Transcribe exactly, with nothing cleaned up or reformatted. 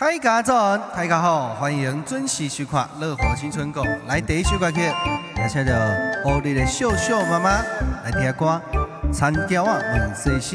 大家早安，大家好，欢迎准时收看《乐活青春宫》。来第一首歌曲，也请到屋里的秀秀妈妈来听歌，田调啊问西施。